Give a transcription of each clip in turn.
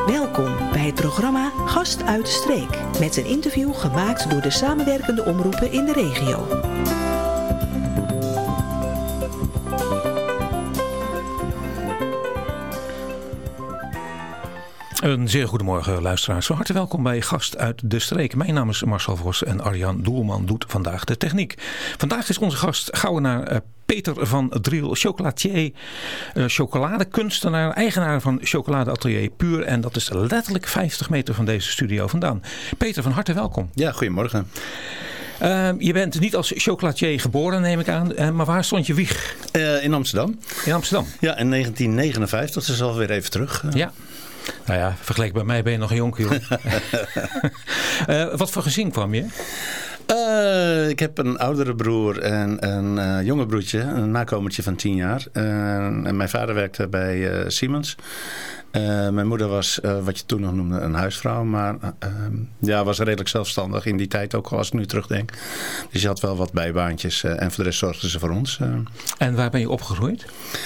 Welkom bij het programma Gast uit de Streek. Met een interview gemaakt door de samenwerkende omroepen in de regio. Een zeer goedemorgen luisteraars. Van harte welkom bij Gast uit de Streek. Mijn naam is Marcel Vos en Arjan Doelman doet vandaag de techniek. Vandaag is onze gast Gouwenaar Peter van Driel, chocolatier, chocoladekunstenaar, eigenaar van Chocoladeatelier Puur. En dat is letterlijk 50 meter van deze studio vandaan. Peter, van harte welkom. Ja, goedemorgen. Je bent niet als chocolatier geboren, neem ik aan. Maar waar stond je wieg? In Amsterdam. In Amsterdam? Ja, in 1959. Dat is alweer even terug. Ja. Nou ja, vergeleken bij mij ben je nog een jonkie, hoor. Wat voor gezin kwam je? Ik heb een oudere broer en een jonge broertje, een nakomertje van 10 jaar. En mijn vader werkte bij Siemens. Mijn moeder was wat je toen nog noemde een huisvrouw, maar was redelijk zelfstandig in die tijd, ook al als ik nu terugdenk. Dus je had wel wat bijbaantjes en voor de rest zorgde ze voor ons. En waar ben je opgegroeid?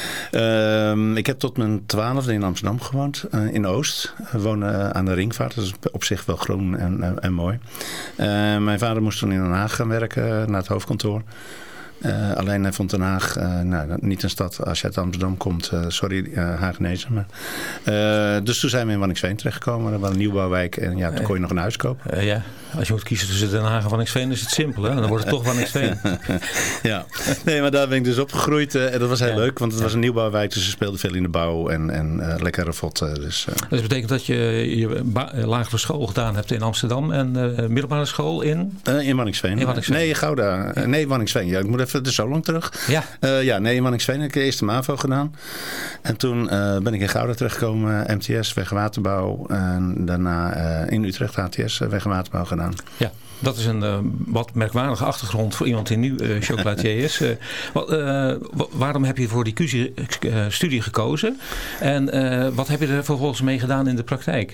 Ik heb tot mijn 12e in Amsterdam gewoond, in Oost. We wonen aan de Ringvaart, dat is op zich wel groen en mooi. Mijn vader moest toen in Den Haag gaan werken, naar het hoofdkantoor. Alleen hij vond Den Haag niet een stad als je uit Amsterdam komt. Hagenezen. Maar, dus toen zijn we in Waddinxveen terechtgekomen. Dat was een nieuwbouwwijk en ja, toen kon je nog een huis kopen. Ja, als je moet kiezen tussen Den Haag en Waddinxveen is het simpel. Hè? Dan wordt het toch Waddinxveen. Ja, nee, maar daar ben ik dus opgegroeid. En dat was heel leuk, want het was een nieuwbouwwijk. Dus ze speelden veel in de bouw en lekker revot. Dus dat betekent dat je lagere school gedaan hebt in Amsterdam en middelbare school in Waddinxveen. Nee, Gouda. Nee, Waddinxveen. Ja, ik moet even, het is zo lang terug. Ja. In Waddinxveen heb ik eerst de MAVO gedaan. En toen ben ik in Gouda terechtgekomen. MTS, weg en waterbouw. En daarna in Utrecht HTS, weg en waterbouw gedaan. Ja. Dat is een wat merkwaardige achtergrond voor iemand die nu chocolatier is. Waarom heb je voor die studie gekozen? En wat heb je er vervolgens mee gedaan in de praktijk?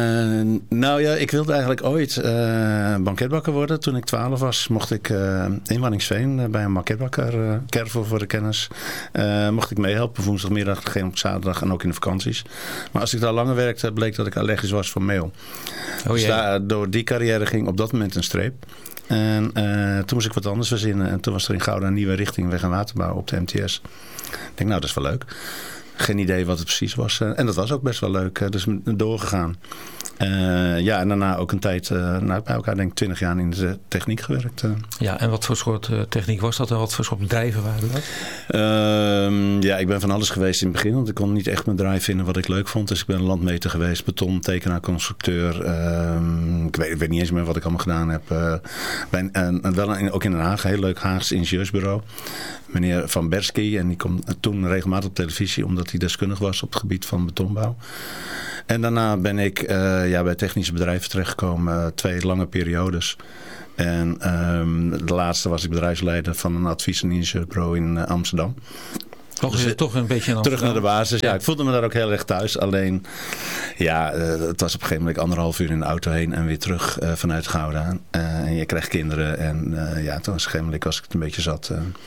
Ik wilde eigenlijk ooit banketbakker worden. Toen ik 12 was, mocht ik in Waddinxveen bij een banketbakker, Kervel voor de kennis, mocht ik meehelpen. Woensdagmiddag, geen op zaterdag en ook in de vakanties. Maar als ik daar langer werkte, bleek dat ik allergisch was voor meel. Dus door die carrière ging op dat moment een streep. En toen moest ik wat anders verzinnen. En toen was er in Gouda een nieuwe richting weg en waterbouw op de MTS. Ik denk, dat is wel leuk. Geen idee wat het precies was. En dat was ook best wel leuk. Dus doorgegaan. En daarna ook een tijd, bij elkaar denk ik 20 jaar in de techniek gewerkt. Ja, en wat voor soort techniek was dat? En wat voor soort bedrijven waren dat? Ik ben van alles geweest in het begin. Want ik kon niet echt mijn drive vinden wat ik leuk vond. Dus ik ben een landmeter geweest, beton, tekenaar, constructeur. Ik weet niet eens meer wat ik allemaal gedaan heb. Ook in Den Haag, een heel leuk Haags ingenieursbureau. Meneer Van Bersky. En die kwam toen regelmatig op televisie, omdat hij deskundig was op het gebied van betonbouw. En daarna ben ik bij technische bedrijven terechtgekomen. 2 lange periodes. En de laatste was ik bedrijfsleider van een advies- en ingenieursbureau in Amsterdam. Toch een beetje in terug naar de basis. Ja, ik voelde me daar ook heel erg thuis. Alleen, het was op een gegeven moment 1,5 uur in de auto heen en weer terug vanuit Gouda. En je krijgt kinderen. En toen was op een gegeven moment was ik het een beetje zat.